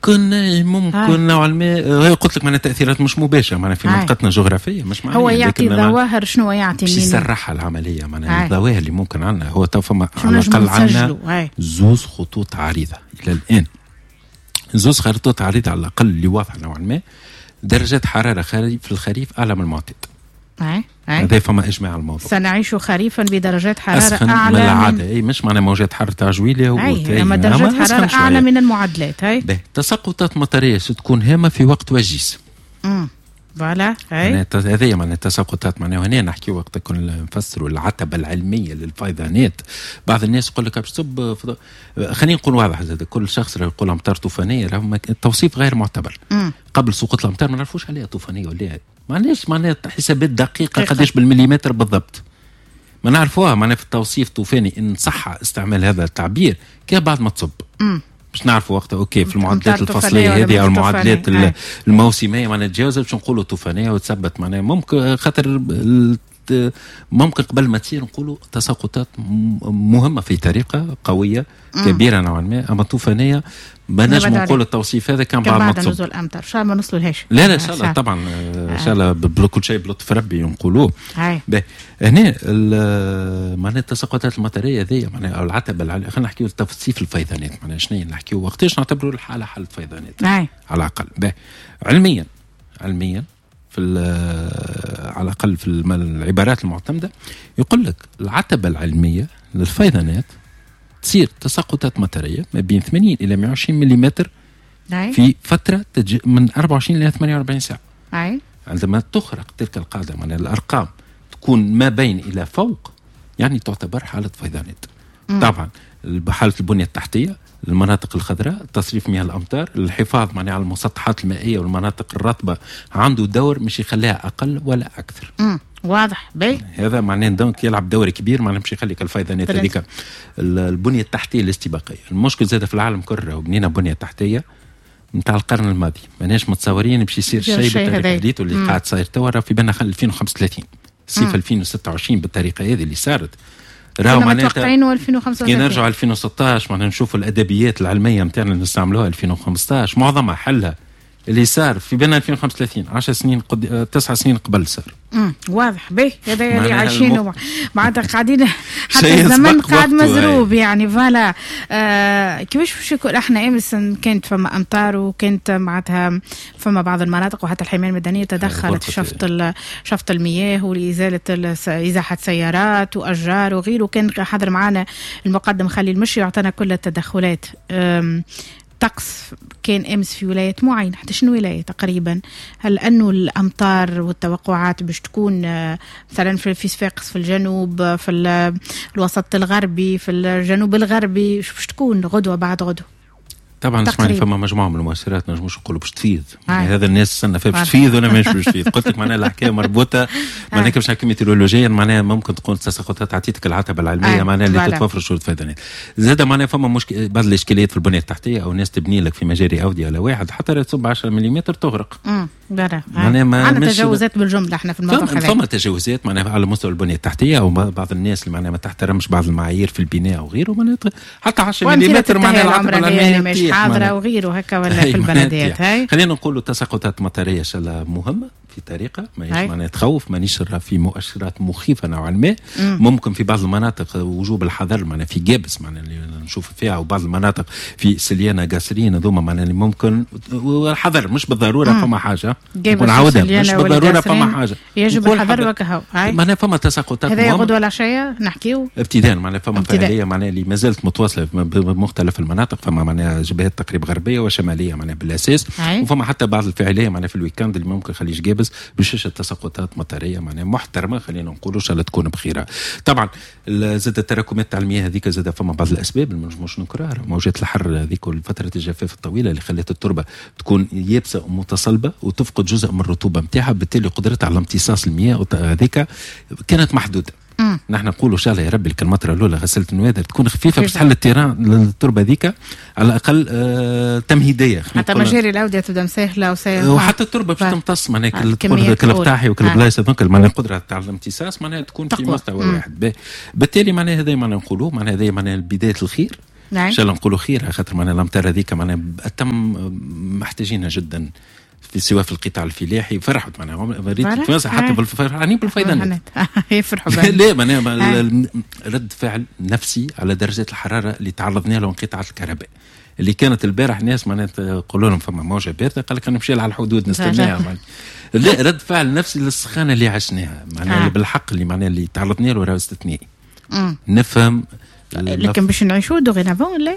ممكن نوعا ما قلت لك معناها تاثيرات مش مباشره معناها في منطقتنا الجغرافيه مش معناها هو يعطي ظواهر شنو يعطي باش يسرحها العمليه معناها الظواهر اللي ممكن عندنا هو تو فما على الاقل عندنا زوز خطوط عريضه الى الان زوز خطوط عريضه على الاقل اللي واضحه نوعا ما درجات حراره في الخريف اعلى من المعتاد. هذا فما اجماع على الموضوع. سنعيش خريفا بدرجات حراره اعلى من العاده. اي مش معنى موجات حراره عجوية اما درجات حراره اعلى من المعدلات. هاي تساقطات مطريه ستكون هامه في وقت وجيز. فوالا هذه معناها التساقطات معناها هنا نحكي وقت كنا نفسروا العتبه العلميه للفيضانات. بعض الناس يقول لك باش تصب خلينا نقول واضح هذا كل شخص يقول امطار طوفانيه راهو التوصيف غير معتبر. قبل سقوط الامطار ما نعرفوش عليها طوفانيه ولا معناش معناها حسابات دقيقه قداش بالمليمتر بالضبط ما نعرفوها معناها في التوصيف طوفاني ان صح استعمال هذا التعبير كي بعد ما تصب باش نعرفوا وقتها اوكي في المعدلات الفصليه هذه او المعدلات الموسميه معناها تجاوزت باش نقولوا طوفانيه وتثبت معناها ممكن خاطر ممكن قبل ما تصير نقولوا تساقطات مهمه في طريقه قويه كبيره نوعا ما اما طوفانيه ما نجم نقول التوصيف هذا كان بعد ما نزول الامطار ان شاء الله ما نوصلوا لهاش. لا ان شاء الله طبعا ان شاء الله بكل شيء بلطف ربي نقولوه. هنا معناها التساقطات المطريه هذه معناها العتبه خلينا نحكيو تفصيل الفيضانات معناها شنو نحكيو وقتاش نعتبروا الحاله حاله فيضانات على الاقل. علميا في على الاقل في العبارات المعتمده يقول لك العتبه العلميه للفيضانات تصير تساقطات مطريه ما بين 80 الى 120 ملم في فتره من 24 الى 48 ساعه. عندما تخرق تلك القاعده من الارقام تكون ما بين الى فوق يعني تعتبر حاله فيضانات. طبعا حاله البنيه التحتيه المناطق الخضراء تصريف مياه الامطار الحفاظ معناها على المسطحات المائيه والمناطق الرطبه عنده دور مش يخليها اقل ولا اكثر. واضح باهي هذا معناه دونك يلعب دور كبير معناه مش يخليك الفيضانات هذيك البنيه التحتيه الاستباقيه. المشكل زاد في العالم كله وبنينا بنيه تحتيه نتاع القرن الماضي ماناش متصورين باش يصير شيء بالطريقه هذه اللي قاعد صاير توا في بالنا 2035 صيف 2026 بالطريقه هذه اللي صارت راهو معناتها 2005 كي نرجعوا 2016 معناها نشوفوا الادبيات العلميه نتاعنا اللي نستعملوها 2015 معظمها حلها اللي صار في بين 2035 10 سنين 9 سنين قبل صار. واضح به هذا اللي عايشينه معناتها قاعدين حتى الزمن قاعد مزروب يعني فوالا. كيفاش باش يكون احنا امس كانت فما امطار وكانت معناتها فما بعض المناطق وحتى الحمايه المدنيه تدخلت شفط المياه ولازاله ازاحه سيارات واشجار وغيره. كان حضر معنا المقدم خليل المشي يعطينا كل التدخلات. طقس كان امس في ولايات معينه حتى شنو ولايه تقريبا هل انه الامطار والتوقعات باش تكون مثلا في صفاقس في الجنوب في الوسط الغربي في الجنوب الغربي باش تكون غدوه بعد غدوه. طبعا اسمعني فما مجموعه من المؤثرات نجموش نقولوا باش تفيض يعني هذا الناس استنى باش تفيض ولا مش باش تفيض. قلت لك معناها الحكايه مربوطه معناها كيفاش نحكي ميتيرولوجيا معناها ممكن تكون تساقطات عطيتك العتبه العلميه معناها اللي تتوفر شروط فيضانات. زاد معناها فما مشكله بعض الاشكاليات في البنيه التحتيه او ناس تبني لك في مجاري اوديه ولا واحد حتى تصب 10 ملم تغرق. معناها عندنا تجاوزات بالجمله احنا في المنطقه هذه. فما تجاوزات معناها على مستوى البنيه التحتيه او بعض الناس اللي معناها ما تحترمش بعض المعايير في البناء وغيره معناها حتى 10 ملم معناها العتبه العلميه مش حاضره وغيره هكا ولا في البلديات. هاي خلينا نقولوا تساقطات مطريه ان شاء الله مهمه في طريقه مانيش معناها تخوف مانيش في مؤشرات مخيفه نوعا ما. ممكن في بعض المناطق وجوب الحذر معناها في جابس معناها اللي نشوف فيها وبعض المناطق في سليانه قاسرين هذوما معناها اللي ممكن والحذر مش بالضروره فما حاجه نعاودها مش بالضروره فما حاجه يجب الحذر وكهو. معناها فما تساقطات هذا غدوه العشيه نحكيو ابتداء معناها فما فعاليه معناها اللي ما زالت متواصله بمختلف المناطق. فما معناها جبهات تقريبا غربيه وشماليه معناها بالاساس وفما حتى بعض الفعاليه معناها في الويكاند اللي ممكن خليج جابس بشاشه تساقطات مطريه معناها محترمه خلينا نقولوا ان شاء الله تكون بخيره. طبعا زاد التراكمات تاع المياه هذيك زاد فما بعض الاسباب اللي مش نكررها موجات الحر هذيك وفتره الجفاف الطويله اللي خلت التربه تكون يابسه ومتصلبه وتفقد جزء من الرطوبه نتاعها بالتالي قدرتها على امتصاص المياه هذيك كانت محدوده. نحن نقولوا ان شاء الله يا ربي المره الاولى غسلت النوادر تكون خفيفه باش تحل التربه ذيك على الاقل تمهيديه حتى مجاري الاوديه تبدا مسهله وحتى التربه باش تمتص معناها كالبطاحي وكالبلايص هذوك معناها القدره تاع الامتصاص معناها تكون في مستوى واحد. بالتالي معناها هذا معناها نقولوا معناها هذا معناها بدايه الخير ان شاء الله نقولوا خير، خاطر معناها الامطار هذيك معناها تم محتاجينها جدا سواء في القطاع الفلاحي. فرحت معناها ريت توانسه حتى بالفرحانين بالفيضانات يفرحوا لا معناها رد فعل نفسي على درجات الحراره اللي تعرضنا لها انقطاع الكهرباء اللي كانت البارح ناس معناها يقولوا لهم فما موجه بارده، قال لك انا نمشي على الحدود نستناها. لا رد فعل نفسي للسخانه اللي عشناها معناها بالحق اللي معناها اللي تعرضنا له راه استثنائي. نفهم لكن باش نعيشوا دوغينافون ولا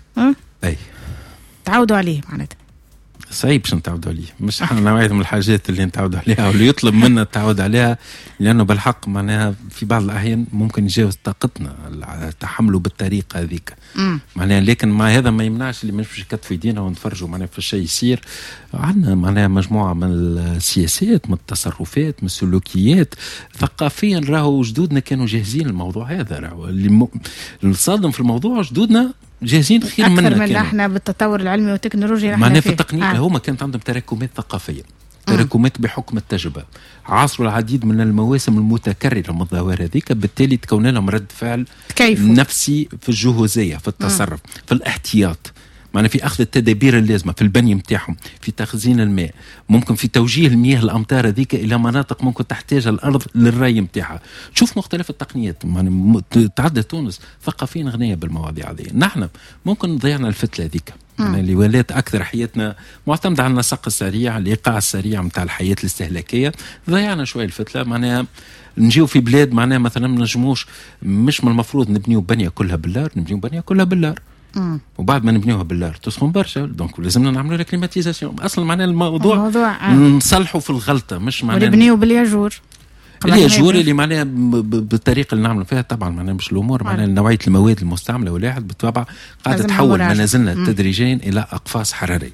اي تعودوا عليه معناتها صعيب باش نتعودوا عليه، مش احنا نوعيه من الحاجات اللي نتعودوا عليها واللي يطلب منا التعود عليها، لانه بالحق معناها في بعض الاحيان ممكن يجاوز طاقتنا تحمله بالطريقه هذيك معناها. لكن مع هذا ما يمنعش اللي مش يكتفوا يدينا ونتفرجوا معناها في الشيء يصير. عندنا معناها مجموعه من السياسات، من التصرفات، من السلوكيات ثقافيا راهو جدودنا كانوا جاهزين الموضوع هذا. راهو اللي الصادم في الموضوع جدودنا جاهزين خير منا أكثر من احنا بالتطور العلمي والتكنولوجيا معناها في التقنية. هما كانت عندهم تراكمات ثقافية، تراكمات بحكم التجربة، عاصروا العديد من المواسم المتكررة من الظواهر هذيك، بالتالي تكون لهم رد فعل نفسي في الجهوزية، في التصرف، في الاحتياط، معنا في أخذ التدابير اللازمة في البنية متاعهم، في تخزين الماء، ممكن في توجيه المياه الأمطار هذيك إلى مناطق ممكن تحتاج الأرض للري متاعها. تشوف مختلف التقنيات، تعدى تونس ثقافيا غنية بالمواضيع هذه. نحن ممكن ضيعنا الفتلة هذيك يعني اللي ولات أكثر حياتنا معتمدة على النسق السريع، الإيقاع السريع متاع الحياة الاستهلاكية. ضيعنا شوية الفتلة معناها. نجيو في بلاد معناها مثلا ما نجموش، مش من المفروض نبنيو بنية كلها باللار، نبنيو بنية كلها باللار. وبعد ما نبنيوها باللار تسخن برشا، دونك لازمنا نعملوا لها كليماتيزاسيون. اصلا معناها الموضوع نصلحوا في الغلطه، مش معناها ونبنيو بالياجور. الياجور اللي معناها بالطريقه اللي نعملوا فيها طبعا معناها مش الامور معناها نوعيه المواد المستعمله والواحد بالطبع قاعده تحول منازلنا تدريجيا الى اقفاص حراريه.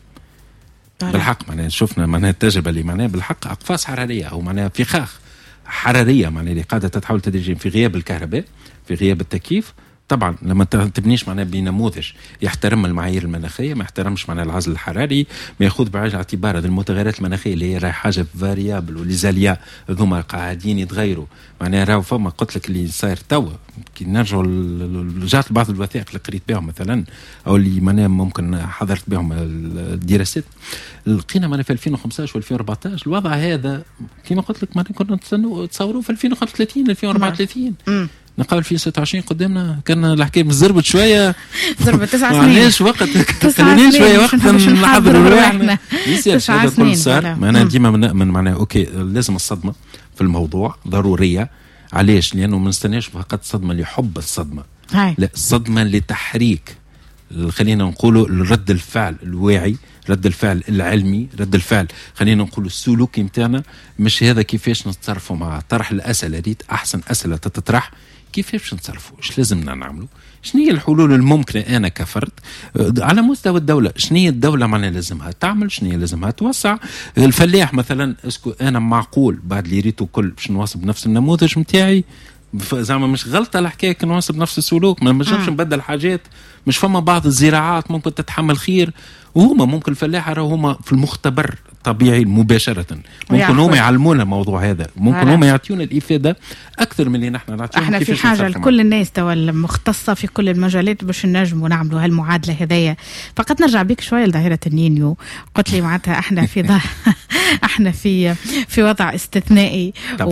بالحق معناها شفنا معناها التجربه اللي معناها بالحق اقفاص حراريه او معناها فخاخ حراريه معناها اللي قاعده تتحول تدريجيا في غياب الكهرباء، في غياب التكييف. طبعا لما تبنيش معناها بنموذج يحترم المعايير المناخيه، ما يحترمش معناها العزل الحراري، ما ياخذ بعين الاعتبار المتغيرات المناخيه اللي هي راهي حاجه فاريابل وليزاليا هذوما قاعدين يتغيروا. معناها راهو فما قلت لك اللي صاير توا كي نرجعوا رجعت بعض الوثائق اللي قريت بهم مثلا او اللي معناها ممكن حضرت بهم الدراسات، لقينا معناها في 2015 و2014 الوضع هذا كما قلت لك معناها كنا نتصوروا في 2035 2034 نقابل في 26 قدامنا. كان الحكايه مزربت شويه، زربت 9 سنين معليش وقت خلينا شويه وقت نحضروا روحنا. يصير هذا كل صار معناها ديما من معناها اوكي لازم الصدمه في الموضوع ضروريه. علاش؟ لانه ما نستناش فقط صدمه لحب الصدمه، لا الصدمه لتحريك خلينا نقولوا رد الفعل الواعي، رد الفعل العلمي، رد الفعل خلينا نقولوا السلوكي متاعنا. مش هذا كيفاش نتصرفوا مع طرح الاسئله دي احسن اسئله تتطرح كيفاش نتصرفوا، ايش لازمنا نعملوا، شنو هي الحلول الممكنه انا كفرد على مستوى الدوله، شنو هي الدوله معناها لازمها تعمل، شنو هي لازمها توسع. الفلاح مثلا اسكو انا معقول بعد اللي ريته كل باش نواصل بنفس النموذج نتاعي؟ زعما مش غلطه الحكايه كي نواصل بنفس السلوك، ما نجمش نبدل حاجات. مش فما بعض الزراعات ممكن تتحمل خير، وهما ممكن الفلاحه راهو هما في المختبر طبيعي مباشره، ممكن هما يعلمونا الموضوع هذا، ممكن هما يعطيونا الافاده اكثر من اللي نحن نعطيهم. احنا في حاجه لكل الناس توا المختصه في كل المجالات باش نجموا نعملوا هالمعادله هذيا. فقط نرجع بك شويه لظاهره النينيو، قلت لي معناتها احنا في احنا في وضع استثنائي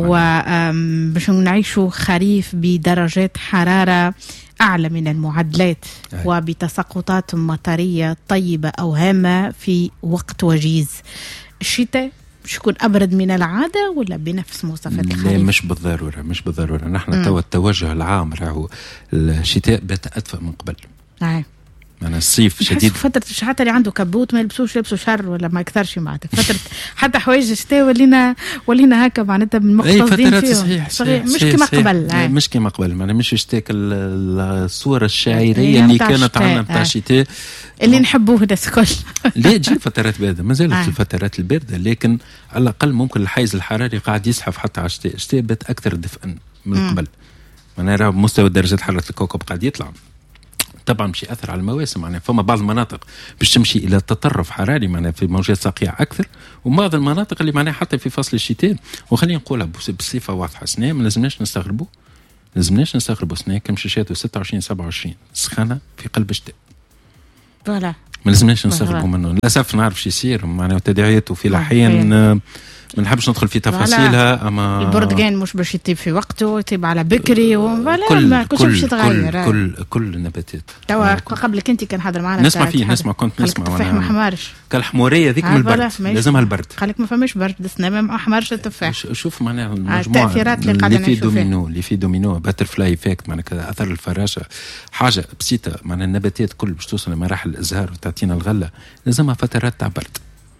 وباش نعيشوا خريف بدرجات حراره أعلى من المعدلات وبتساقطات مطرية طيبة أو هامة في وقت وجيز. الشتاء مش يكون أبرد من العادة ولا بنفس مواصفات الخريف؟ مش بالضرورة. نحن توا التوجه العام راهو الشتاء بات أدفأ من قبل. أنا الصيف شديد. فترة حتى اللي عنده كبوت ما يلبسوش شر ولا ما يكثرش معناتها فترة حتى حوايج الشتاء ولينا هكا معناتها مقتصدين فيهم. صحيح. مش كما قبل معناتها مش اشتاك الصورة الشاعرية اللي كانت عندنا بتاع الشتاء اللي نحبوه الناس الكل. لا تجي فترات باردة ما زالت الفترات الباردة، لكن على الأقل ممكن الحيز الحراري قاعد يزحف حتى على الشتاء. الشتاء بات أكثر دفئا من قبل. معناها مستوى درجة حرارة الكوكب قاعد يطلع. طبعا مش يأثر على المواسم، يعني فما بعض المناطق باش تمشي الى تطرف حراري معناها في موجات صقيعه اكثر، وبعض المناطق اللي معناها حتى في فصل الشتاء. وخلينا نقولها بصفه واضحه سنة ما لازمناش نستغربوا لازمناش نستغربوا سنة كمشاشات 26 27 سخانة في قلب الشتاء. فوالا ما لازمناش نستغربوا منه. للأسف نعرف شو يصير معناها تداعياته في الحين ما نحبش ندخل في تفاصيلها. اما البرتقال مش باش يطيب في وقته، يطيب على بكري ولا كل شيء باش يتغير. كل النباتات. توا قبلك انت كان حاضر معنا نسمع كنت نسمع التفاح ما حمارش كالحموريه ذيك من البرد لازمها البرد. قالك ما فماش برد السنه ما حمارش التفاح. شوف معناها المجموعه التاثيرات اللي قاعدين نشوفها اللي في دومينو باتر فلاي افكت معناها كذا اثر الفراشه حاجه بسيطه معناها النباتات كل باش توصل لمراحل الازهار وتعطينا الغله لازمها فترات تاع برد.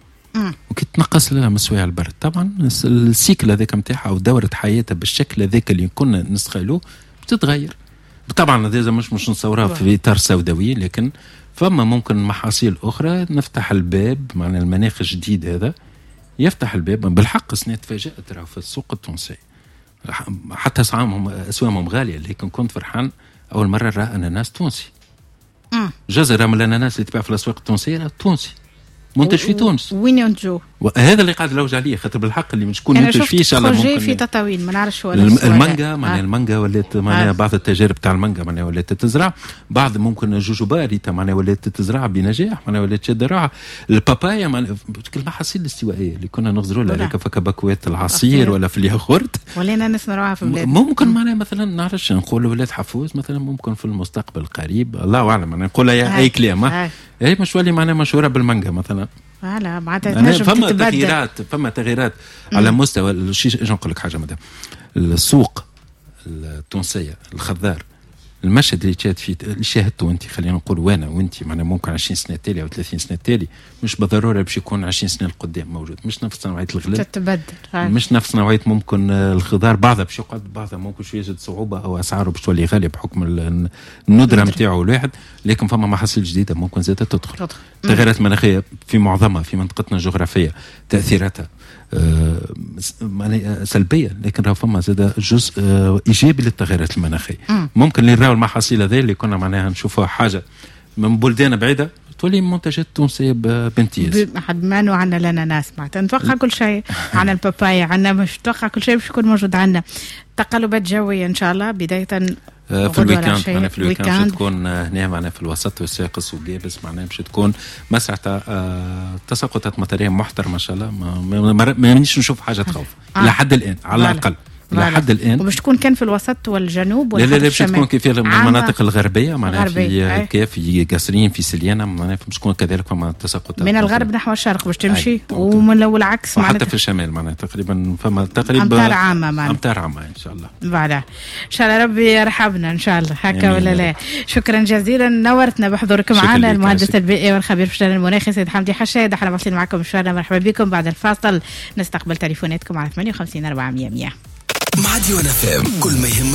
وكي تنقص لها مسويها البرد طبعا السيكل هذاك نتاعها ودوره حياتها بالشكل هذاك اللي كنا نسخيلوه بتتغير. طبعا هذا مش نصورها في اطار سوداوي، لكن فما ممكن محاصيل اخرى نفتح الباب معنى المناخ الجديد هذا يفتح الباب. بالحق سنة تفاجأت راه في السوق التونسي حتى اسوامهم غاليه، لكن كنت فرحان اول مره راه اناناس تونسي. جزره من الاناناس اللي تباع في الاسواق التونسيه تونسي منتج في تونس. وين ينتجوا؟ هذا اللي قاعد نلوج عليه خاطر بالحق اللي مش تكون منتج فيه ان شاء الله ممكن في تطاوين ما نعرفش ولا المانجا معناها المانجا ولات معناها بعض التجارب تاع المانجا معناها ولات تزرع، بعض ممكن الجوجوبا ريتا معناها ولات تزرع بنجاح معناها ولات تزرع. البابايا معناها المحاصيل الاستوائيه اللي كنا نغزروا لها هذيك في بكوات العصير ولا في الياغورت ولينا نسمعوها في بلاد ممكن معناها مثلا نعرفش نقولوا ولاد حفوز مثلا ممكن في المستقبل القريب الله اعلم معناها نقولها اي كلام هي مش ولي معناها مشهوره بالمانجا مثلا. فوالا معناتها فما تغييرات على مستوى شو نقول لك حاجه مدام السوق التونسيه الخضار المشهد اللي شاهدته انت خلينا نقول وانا وانت معناها ممكن 20 سنه تالي او 30 سنه تالي مش بالضروره باش يكون 20 سنه القدام موجود. مش نفس نوعيه الغلال تتبدل مش نفس نوعيه ممكن الخضار بعضها باش يقعد بعضها ممكن شويه يجد صعوبه او اسعاره باش تولي غاليه بحكم الندره نتاعو الواحد، لكن فما محاصيل جديده ممكن زادة تدخل. تغيرات مناخيه في معظمها في منطقتنا الجغرافيه تاثيراتها سلبيه، لكن راه فما زاد جزء ايجابي للتغيرات المناخيه. ممكن اللي نراو المحاصيل هذه اللي كنا معناها نشوفها حاجه من بلدان بعيده تولي منتجات تونسيه بامتياز. حد ما عندنا لنا ناس معناتها نتوقع كل شيء عندنا البابايا عندنا مش نتوقع كل شيء باش يكون موجود عندنا. تقلبات جويه ان شاء الله بدايه في الويكاند معنا في الويكاند تكون هنا معنا في الوسط والساقس وجابس معنا باش تكون مسرح تساقطات مطريه محترمه ان شاء الله. ما نيش نشوف حاجه تخوف لحد الان على الاقل لحد الان. وباش تكون كان في الوسط والجنوب ولا لا باش تكون كيف المناطق الغربيه معناها في كيف في قصرين في سليانه معناها باش تكون كذلك فما تساقطات من الغرب نحو الشرق باش تمشي ومن والعكس معناتها حتى في الشمال معناها تقريبا فما تقريبا امطار عامه معناتها امطار عامه ان شاء الله. بعدها ان شاء الله ربي يرحمنا ان شاء الله هكا ولا لا. شكرا جزيلا نورتنا بحضورك معنا المهندس البيئي والخبير في الشان المناخي سيد حمدي حشاد. احنا واصلين معكم مشوارنا مرحبا بكم. بعد الفاصل نستقبل تليفوناتكم على 58 400 100 مع ديوان FM كل ما يهم